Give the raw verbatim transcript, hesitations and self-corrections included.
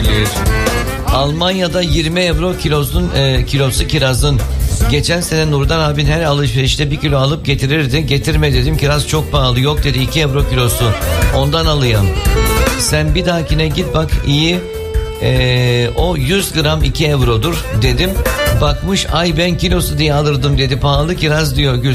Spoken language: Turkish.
gelir. Almanya'da yirmi euro kilosun, e, kilosu kirazın. Geçen sene Nurdan abin her alışverişte bir kilo alıp getirirdi. Getirme dedim, kiraz çok pahalı. Yok dedi, iki euro kilosu. Ondan alayım. Sen bir dahakine git bak, iyi. Ee, o yüz gram iki eurodur dedim. Bakmış, ay ben kilosu diye alırdım dedi. Pahalı kiraz diyor.